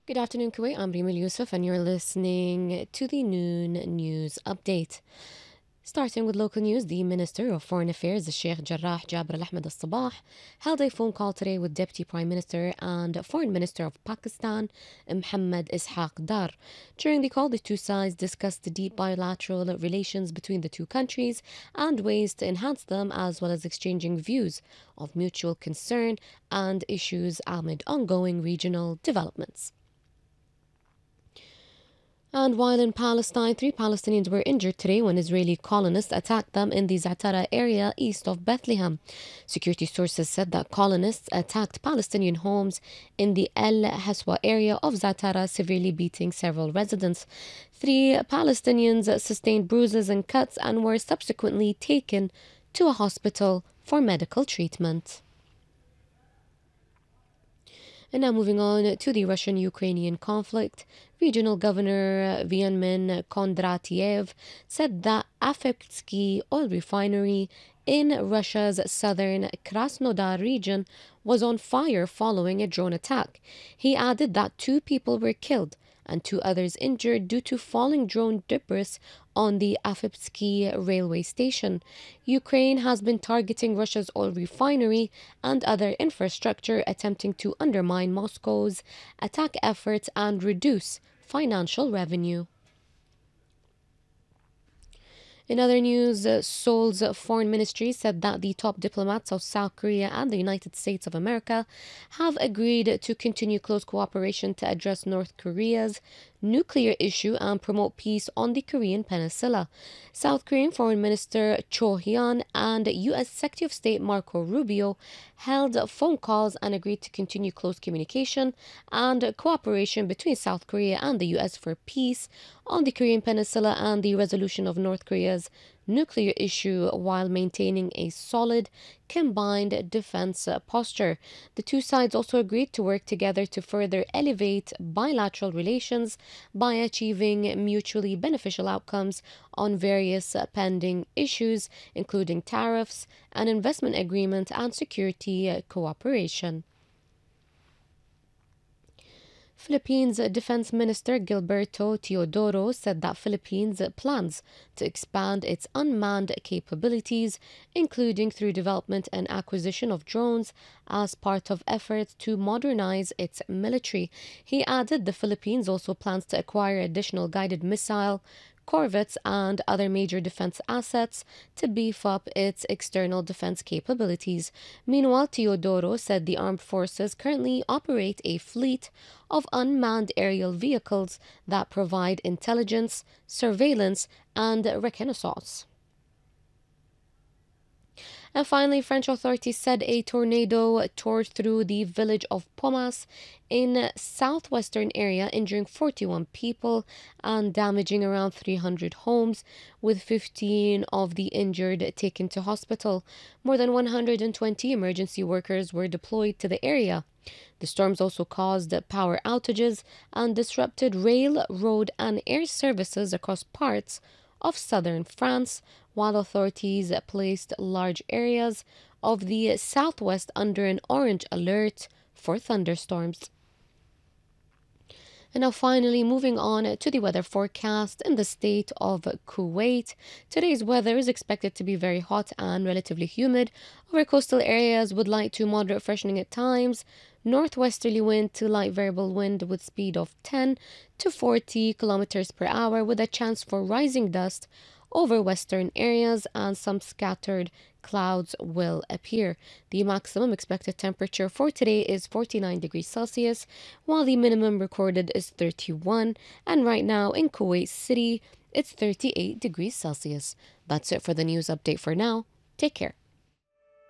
Good afternoon, Kuwait. I'm Rima Yusuf, and you're listening to the Noon News Update. Starting with local news, the Minister of Foreign Affairs, Sheikh Jarrah Jabir Al Ahmed Al Sabah, held a phone call today with Deputy Prime Minister and Foreign Minister of Pakistan, Mohammad Ishaq Dar. During the call, the two sides discussed the deep bilateral relations between the two countries and ways to enhance them, as well as exchanging views of mutual concern and issues amid ongoing regional developments. And while in Palestine, three Palestinians were injured today when Israeli colonists attacked them in the Zatara area east of Bethlehem. Security sources said that colonists attacked Palestinian homes in the El Haswa area of Zatara, severely beating several residents. Three Palestinians sustained bruises and cuts and were subsequently taken to a hospital for medical treatment. And now moving on to the Russian-Ukrainian conflict, Regional Governor Vyamin Kondratiev said that Afepsky oil refinery in Russia's southern Krasnodar region was on fire following a drone attack. He added that two people were killed and two others injured due to falling drone debris on the Afepsky railway station. Ukraine has been targeting Russia's oil refinery and other infrastructure, attempting to undermine Moscow's attack efforts and reduce financial revenue. In other news, Seoul's foreign ministry said that the top diplomats of South Korea and the United States of America have agreed to continue close cooperation to address North Korea's nuclear issue and promote peace on the Korean Peninsula. South Korean Foreign Minister Cho Hyun and U.S. Secretary of State Marco Rubio held phone calls and agreed to continue close communication and cooperation between South Korea and the U.S. for peace on the Korean Peninsula and the resolution of North Korea's nuclear issue while maintaining a solid combined defense posture. The two sides also agreed to work together to further elevate bilateral relations by achieving mutually beneficial outcomes on various pending issues, including tariffs, an investment agreement, and security cooperation. Philippines Defense Minister Gilberto Teodoro said that Philippines plans to expand its unmanned capabilities, including through development and acquisition of drones, as part of efforts to modernize its military. He added the Philippines also plans to acquire additional guided missile corvettes, and other major defense assets to beef up its external defense capabilities. Meanwhile, Teodoro said the armed forces currently operate a fleet of unmanned aerial vehicles that provide intelligence, surveillance, and reconnaissance. And finally, French authorities said a tornado tore through the village of Pomas in southwestern area, injuring 41 people and damaging around 300 homes, with 15 of the injured taken to hospital. More than 120 emergency workers were deployed to the area. The storms also caused power outages and disrupted rail, road, and air services across parts of southern France, while authorities placed large areas of the southwest under an orange alert for thunderstorms. And now, finally, moving on to the weather forecast in the state of Kuwait. Today's weather is expected to be very hot and relatively humid. Over coastal areas with light to moderate freshening at times. Northwesterly wind to light variable wind with speed of 10 to 40 kilometers per hour, with a chance for rising dust over western areas, and some scattered clouds will appear. The maximum expected temperature for today is 49 degrees Celsius, while the minimum recorded is 31. And right now in Kuwait City, it's 38 degrees Celsius. That's it for the news update for now. Take care.